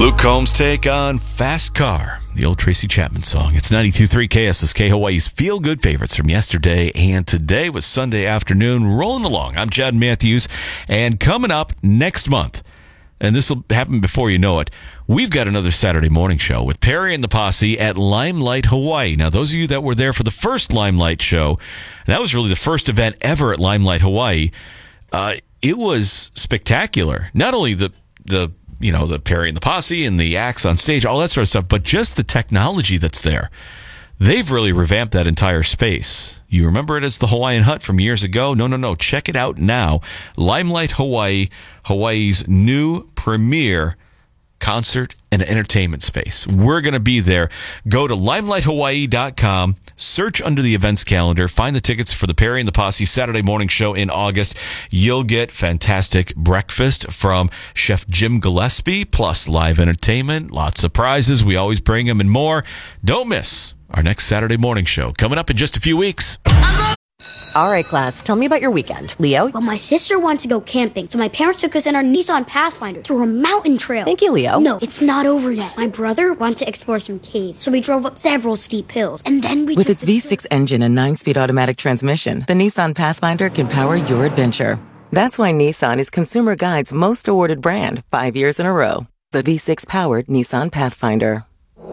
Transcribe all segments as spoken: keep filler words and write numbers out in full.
Luke Combs' take on Fast Car, the old Tracy Chapman song. It's ninety-two point three K S S K, Hawaii's feel-good favorites from yesterday and today was Sunday afternoon. Rolling along. I'm Chad Matthews, and coming up next month, and this will happen before you know it, we've got another Saturday morning show with Perry and the Posse at Limelight Hawaii. Now, those of you that were there for the first Limelight show, that was really the first event ever at Limelight Hawaii. Uh, it was spectacular. Not only the the you know, the Perry and the Posse and the acts on stage, all that sort of stuff, but just the technology that's there. They've really revamped that entire space. You remember it as the Hawaiian Hut from years ago? No, no, no. Check it out now. Limelight Hawaii, Hawaii's new premier concert and entertainment space. We're going to be there. Go to limelight hawaii dot com, search under the events calendar, find the tickets for the Perry and the Posse Saturday morning show in August. You'll get fantastic breakfast from Chef Jim Gillespie, plus live entertainment, lots of prizes. We always bring them and more. Don't miss our next Saturday morning show coming up in just a few weeks. All right, class, tell me about your weekend. Leo? Well, my sister wants to go camping, so my parents took us in our Nissan Pathfinder through a mountain trail. Thank you, Leo. No, it's not over yet. My brother wanted to explore some caves, so we drove up several steep hills, and then we With took its the V six engine and nine-speed automatic transmission, the Nissan Pathfinder can power your adventure. That's why Nissan is Consumer Guide's most awarded brand, five years in a row. The V six-powered Nissan Pathfinder.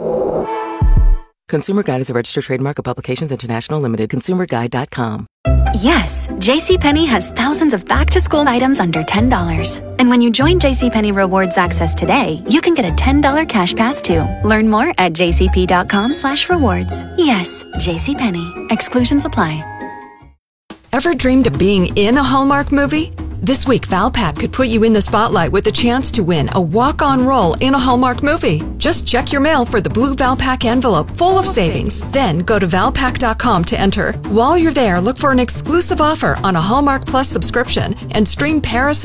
Consumer Guide is a registered trademark of Publications International Limited. consumer guide dot com. Yes, JCPenney has thousands of back-to-school items under ten dollars. And when you join JCPenney Rewards Access today, you can get a ten dollars cash pass too. Learn more at jcp.com slash rewards. Yes, JCPenney. Exclusions apply. Ever dreamed of being in a Hallmark movie? This week, Valpak could put you in the spotlight with a chance to win a walk-on role in a Hallmark movie. Just check your mail for the blue Valpak envelope full of savings. Then go to valpak dot com to enter. While you're there, look for an exclusive offer on a Hallmark Plus subscription and stream Paris